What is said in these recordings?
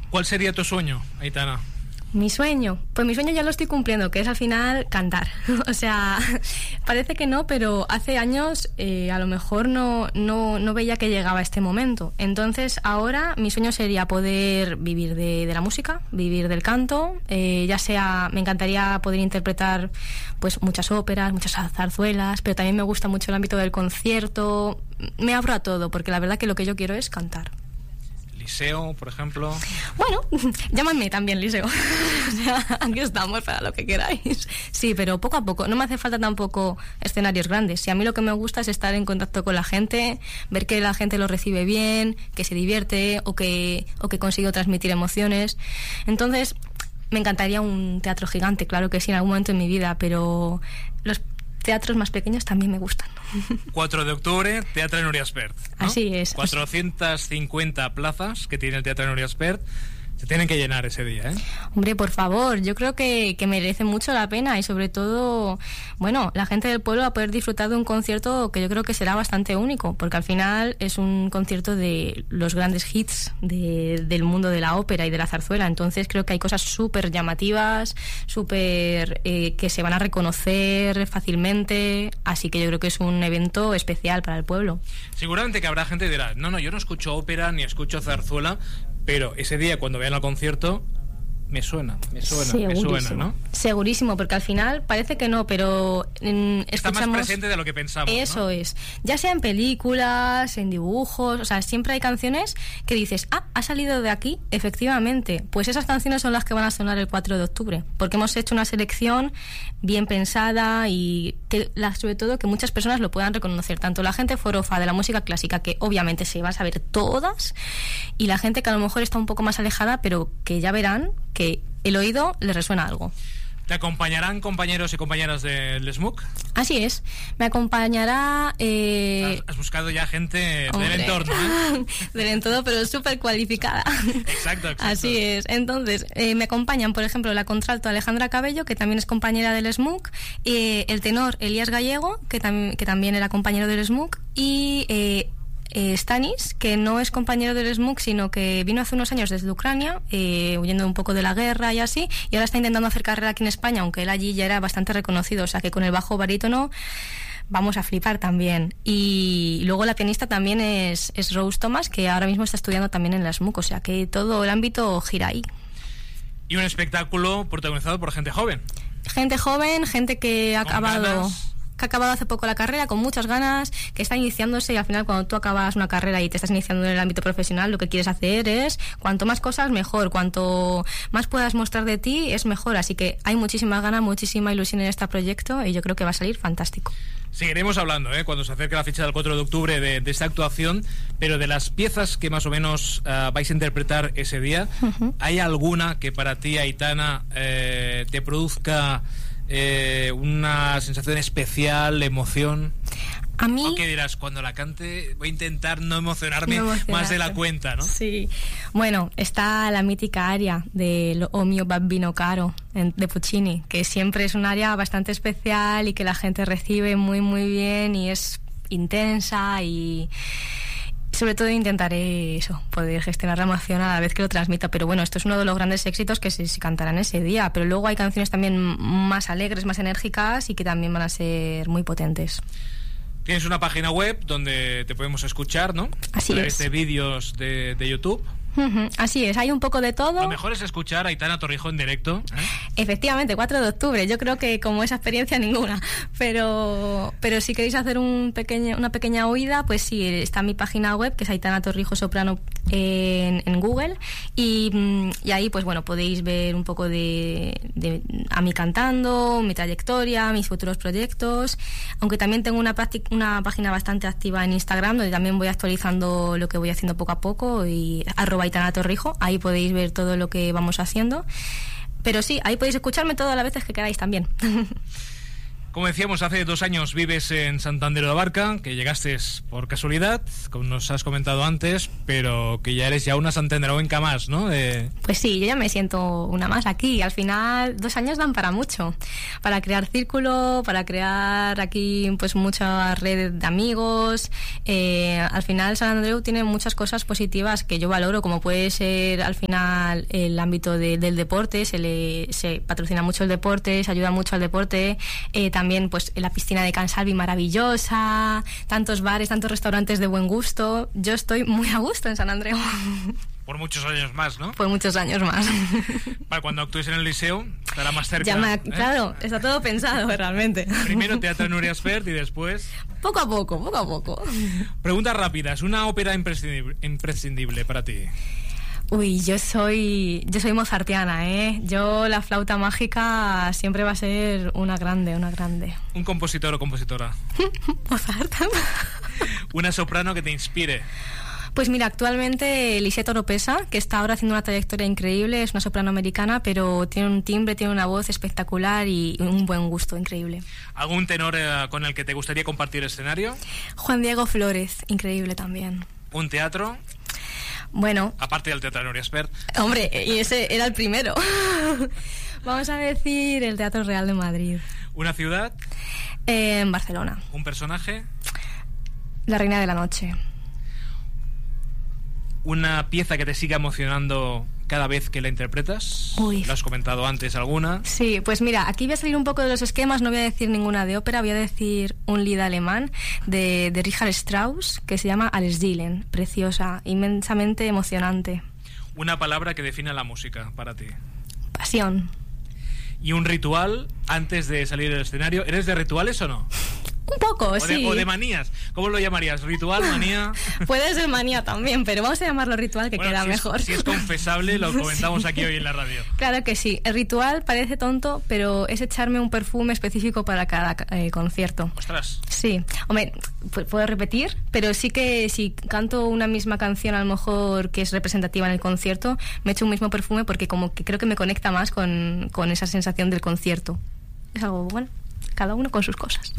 ¿Cuál sería tu sueño, Aitana? Mi sueño, pues mi sueño ya lo estoy cumpliendo, que es al final cantar. O sea, parece que no, pero hace años a lo mejor no veía que llegaba este momento. Entonces ahora mi sueño sería poder vivir de la música, vivir del canto, ya sea, me encantaría poder interpretar pues muchas óperas, muchas zarzuelas, pero también me gusta mucho el ámbito del concierto. Me abro a todo, porque la verdad que lo que yo quiero es cantar. Liceo, por ejemplo. Bueno, llámame también Liceo. O sea, aquí estamos para lo que queráis. Sí, pero poco a poco. No me hace falta tampoco escenarios grandes. Si a mí lo que me gusta es estar en contacto con la gente, ver que la gente lo recibe bien, que se divierte o que consigue transmitir emociones. Entonces, me encantaría un teatro gigante, claro que sí, en algún momento en mi vida, pero los teatros más pequeños también me gustan. 4 de octubre, Teatro Núria Espert, ¿no? Así es. 450 plazas que tiene el Teatro Núria Espert. Se tienen que llenar ese día, ¿eh? Hombre, por favor, yo creo que merece mucho la pena y sobre todo, bueno, la gente del pueblo va a poder disfrutar de un concierto que yo creo que será bastante único, porque al final es un concierto de los grandes hits del mundo de la ópera y de la zarzuela, entonces creo que hay cosas súper llamativas, súper que se van a reconocer fácilmente, así que yo creo que es un evento especial para el pueblo. Seguramente que habrá gente que dirá, no, yo no escucho ópera ni escucho zarzuela, pero ese día cuando vean el concierto me suena, ¿no? Segurísimo, porque al final parece que no, pero está más presente de lo que pensamos. Eso, ¿no? Es, ya sea en películas, en dibujos, o sea, siempre hay canciones que dices, ha salido de aquí, efectivamente, pues esas canciones son las que van a sonar el 4 de octubre, porque hemos hecho una selección bien pensada y sobre todo que muchas personas lo puedan reconocer, tanto la gente forofa de la música clásica, que obviamente se va a saber todas, y la gente que a lo mejor está un poco más alejada, pero que ya verán que el oído le resuena algo. ¿Te acompañarán compañeros y compañeras del SMUC? Así es, me acompañará... Has buscado ya gente del entorno, ¿eh? Del entorno, pero súper cualificada. Exacto. Así es. Entonces, me acompañan, por ejemplo, la contralto Alejandra Cabello, que también es compañera del SMUC, el tenor Elías Gallego, que también era compañero del SMUC, y... Stanis, que no es compañero del SMUC, sino que vino hace unos años desde Ucrania, huyendo un poco de la guerra y así, y ahora está intentando hacer carrera aquí en España, aunque él allí ya era bastante reconocido, o sea que con el bajo barítono vamos a flipar también. Y luego la pianista también es Rose Thomas, que ahora mismo está estudiando también en la SMUC, o sea que todo el ámbito gira ahí. Y un espectáculo protagonizado por gente joven. Gente joven, gente que ha acabado hace poco la carrera, con muchas ganas, que está iniciándose, y al final cuando tú acabas una carrera y te estás iniciando en el ámbito profesional, lo que quieres hacer es, cuanto más cosas, mejor, cuanto más puedas mostrar de ti, es mejor, así que hay muchísimas ganas, muchísima ilusión en este proyecto y yo creo que va a salir fantástico. Seguiremos hablando, cuando se acerque la fecha del 4 de octubre de esta actuación, pero de las piezas que más o menos vais a interpretar ese día, ¿hay alguna que para ti, Aitana, te produzca una sensación especial, emoción? A mí... ¿O qué dirás? Cuando la cante voy a intentar no emocionarme más de la cuenta, ¿no? Sí. Bueno, está la mítica aria de O mio bambino caro, de Puccini, que siempre es un aria bastante especial y que la gente recibe muy, muy bien y es intensa y... Sobre todo intentaré eso, poder gestionar la emoción a la vez que lo transmita, pero bueno, esto es uno de los grandes éxitos que se cantarán ese día, pero luego hay canciones también más alegres, más enérgicas y que también van a ser muy potentes. Tienes una página web donde te podemos escuchar, ¿no? Así es. A través de vídeos de YouTube. Así es, hay un poco de todo. Lo mejor es escuchar a Aitana Torrijos en directo, ¿eh? Efectivamente, 4 de octubre. Yo creo que como esa experiencia ninguna. Pero si queréis hacer una pequeña oída, pues sí, está mi página web, que es Aitana Torrijos Soprano en Google. Y ahí, pues bueno, podéis ver un poco de a mí cantando, mi trayectoria, mis futuros proyectos. Aunque también tengo una página bastante activa en Instagram, donde también voy actualizando lo que voy haciendo poco a poco, y @Aitana Torrijos, ahí podéis ver todo lo que vamos haciendo. Pero sí, ahí podéis escucharme todas las veces que queráis también. Como decíamos, hace 2 años vives en Sant Andreu de la Barca, que llegaste por casualidad, como nos has comentado antes, pero que ya eres una santandreuenca más, ¿no? Pues sí, yo ya me siento una más aquí. Al final, 2 años dan para mucho. Para crear círculo, para crear aquí pues mucha red de amigos. Al final, Sant Andreu tiene muchas cosas positivas que yo valoro, como puede ser al final el ámbito del deporte. Se patrocina mucho el deporte, se ayuda mucho al deporte. También pues la piscina de Can Salvi maravillosa, tantos bares, tantos restaurantes de buen gusto. Yo estoy muy a gusto en Sant Andreu. Por muchos años más, ¿no? Por muchos años más. Para cuando actúes en el Liceo, estará más cerca. Claro, está todo pensado realmente. Primero Teatre Núria Espert y después... Poco a poco. Preguntas rápidas. Una ópera imprescindible para ti. Uy, yo soy mozartiana, ¿eh? Yo la flauta mágica siempre va a ser una grande. ¿Un compositor o compositora? Mozart. ¿Una soprano que te inspire? Pues mira, actualmente Lisette Oropesa, que está ahora haciendo una trayectoria increíble, es una soprano americana, pero tiene un timbre, tiene una voz espectacular y un buen gusto increíble. ¿Algún tenor con el que te gustaría compartir escenario? Juan Diego Flórez, increíble también. ¿Un teatro? Bueno... Aparte del Teatre Núria Espert. Hombre, y ese era el primero. Vamos a decir el Teatro Real de Madrid. ¿Una ciudad? En Barcelona. ¿Un personaje? La Reina de la Noche. ¿Una pieza que te siga emocionando cada vez que la interpretas? Uy. ¿Lo has comentado antes alguna? Sí, pues mira, aquí voy a salir un poco de los esquemas, no voy a decir ninguna de ópera, voy a decir un lied alemán de Richard Strauss, que se llama Alles Dielen, preciosa, inmensamente emocionante. Una palabra que defina la música para ti. Pasión. ¿Y un ritual antes de salir al escenario? ¿Eres de rituales o no? Un poco, sí. O de manías. ¿Cómo lo llamarías? ¿Ritual, manía? Puede ser manía también, pero vamos a llamarlo ritual, que queda mejor. Si es confesable, lo comentamos aquí hoy en la radio. Claro que sí. El ritual parece tonto, pero es echarme un perfume específico para cada concierto. ¡Ostras! Sí. Hombre, puedo repetir, pero sí que si canto una misma canción, a lo mejor que es representativa en el concierto, me echo un mismo perfume porque como que creo que me conecta más con esa sensación del concierto. Es algo bueno. Cada uno con sus cosas.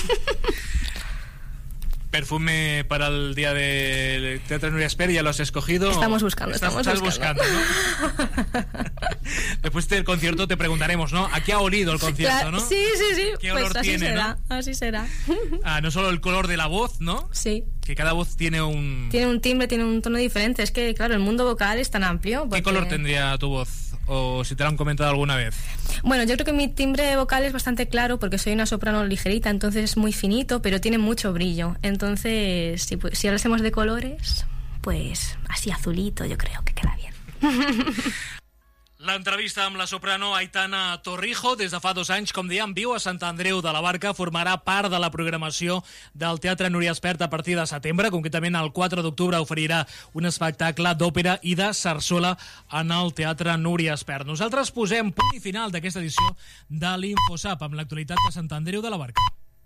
Perfume para el día del Teatre Núria Espert, ¿ya lo has escogido? Estamos buscando. Estás buscando, ¿no? Después del concierto te preguntaremos, ¿no? ¿A qué ha olido el concierto, no? Sí. ¿Qué pues olor así tiene, será, ¿no? Así será. No solo el color de la voz, ¿no? Sí. Que cada voz tiene un... Tiene un timbre, tiene un tono diferente. Es que, claro, el mundo vocal es tan amplio. ¿Qué color tendría tu voz? O si te lo han comentado alguna vez. Bueno, yo creo que mi timbre vocal es bastante claro porque soy una soprano ligerita, entonces es muy finito, pero tiene mucho brillo. Entonces, si hablásemos de colores, pues así azulito yo creo que queda bien. L'entrevista amb la soprano Aitana Torrijo, des de fa 2 anys, com dèiem, viu a Sant Andreu de la Barca, formarà part de la programació del Teatre Núria Espert a partir de setembre. Concretament, el 4 d'octubre oferirà un espectacle d'òpera i de sarsuela en el Teatre Núria Espert. Nosaltres posem punt i final d'aquesta edició de l'Infosap amb l'actualitat de Sant Andreu de la Barca.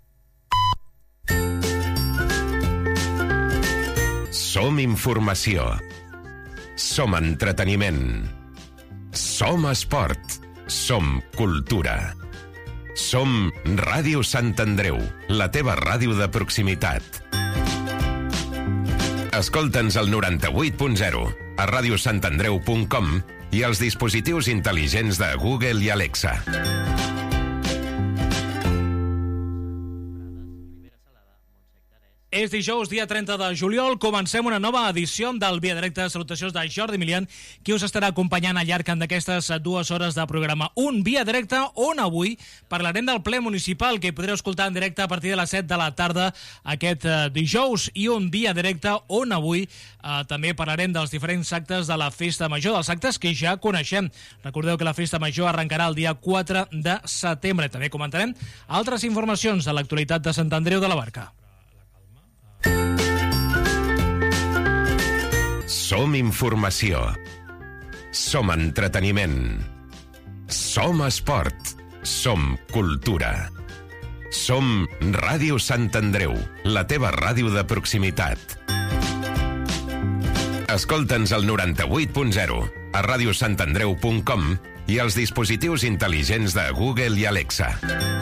Som informació. Som entreteniment. Som esport. Som cultura. Som Ràdio Sant Andreu, la teva ràdio de proximitat. Escolta'ns al 98.0, a radiosantandreu.com i als dispositius intel·ligents de Google i Alexa. És dijous, dia 30 de juliol, comencem una nova edició del Via Directe. Salutacions de Jordi Milian, qui us estarà acompanyant al llarg d'aquestes 2 hores de programa. Un Via Directe on avui parlarem del ple municipal, que podreu escoltar en directe a partir de les 7 de la tarda aquest dijous, i un Via Directe on avui també parlarem dels diferents actes de la Festa Major, dels actes que ja coneixem. Recordeu que la Festa Major arrencarà el dia 4 de setembre. També comentarem altres informacions de l'actualitat de Sant Andreu de la Barca. Som informació. Som entreteniment. Som esport. Som cultura. Som Ràdio Sant Andreu, la teva ràdio de proximitat. Escolta'ns al 98.0, a radiosantandreu.com i als dispositius intel·ligents de Google i Alexa.